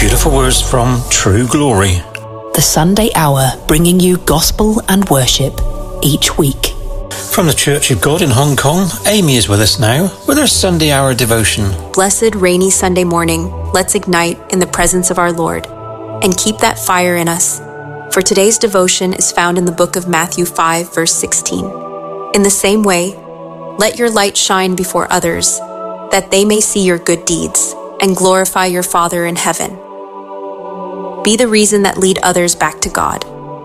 Beautiful words from True Glory. The Sunday Hour, bringing you gospel and worship each week. From the Church of God in Hong Kong, Amy is with us now with her Sunday Hour devotion. Blessed rainy Sunday morning, let's ignite in the presence of our Lord and keep that fire in us. For today's devotion is found in the book of Matthew 5, verse 16. In the same way, let your light shine before others, that they may see your good deeds and glorify your Father in heaven. Be the reason that lead others back to God.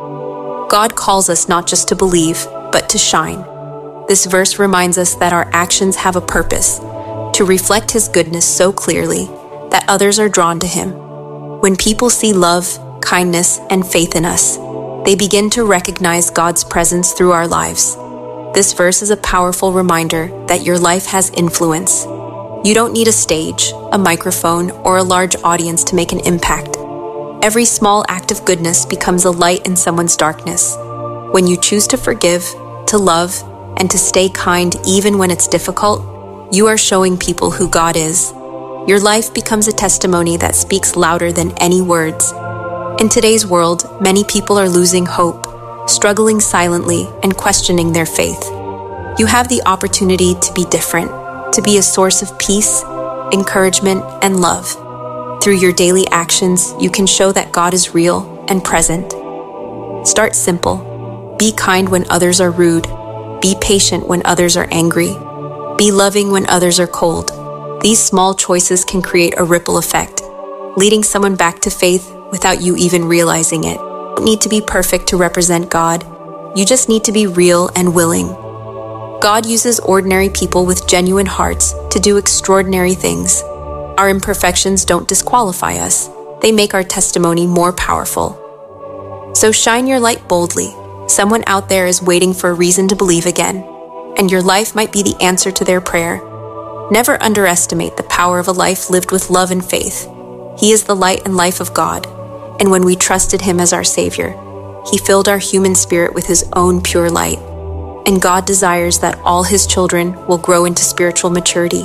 God calls us not just to believe, but to shine. This verse reminds us that our actions have a purpose, to reflect His goodness so clearly that others are drawn to Him. When people see love, kindness, and faith in us, they begin to recognize God's presence through our lives. This verse is a powerful reminder that your life has influence. You don't need a stage, a microphone, or a large audience to make an impact. Every small act of goodness becomes a light in someone's darkness. When you choose to forgive, to love, and to stay kind even when it's difficult, you are showing people who God is. Your life becomes a testimony that speaks louder than any words. In today's world, many people are losing hope, struggling silently, and questioning their faith. You have the opportunity to be different, to be a source of peace, encouragement, and love. Through your daily actions, you can show that God is real and present. Start simple. Be kind when others are rude. Be patient when others are angry. Be loving when others are cold. These small choices can create a ripple effect, leading someone back to faith without you even realizing it. You don't need to be perfect to represent God. You just need to be real and willing. God uses ordinary people with genuine hearts to do extraordinary things. Our imperfections don't disqualify us. They make our testimony more powerful. So shine your light boldly. Someone out there is waiting for a reason to believe again, and your life might be the answer to their prayer. Never underestimate the power of a life lived with love and faith. He is the light and life of God, and when we trusted Him as our Savior, He filled our human spirit with His own pure light. And God desires that all His children will grow into spiritual maturity.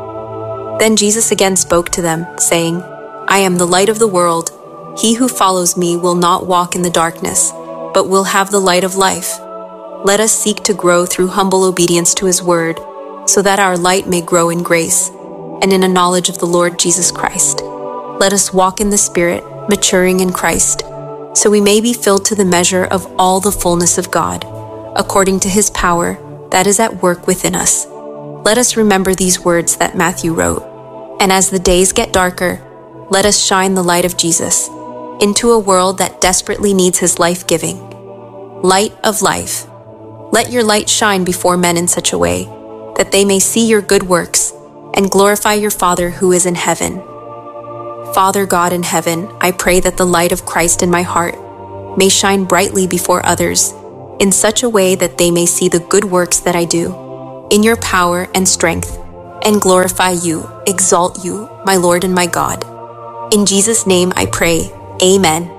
Then Jesus again spoke to them, saying, I am the light of the world. He who follows me will not walk in the darkness, but will have the light of life. Let us seek to grow through humble obedience to His word, so that our light may grow in grace and in a knowledge of the Lord Jesus Christ. Let us walk in the Spirit, maturing in Christ, so we may be filled to the measure of all the fullness of God, according to His power that is at work within us. Let us remember these words that Matthew wrote. And as the days get darker, let us shine the light of Jesus into a world that desperately needs His life-giving. Light of life. Let your light shine before men in such a way that they may see your good works and glorify your Father who is in heaven. Father God in heaven, I pray that the light of Christ in my heart may shine brightly before others in such a way that they may see the good works that I do in your power and strength, and glorify you, exalt you, my Lord and my God. In Jesus' name I pray, Amen.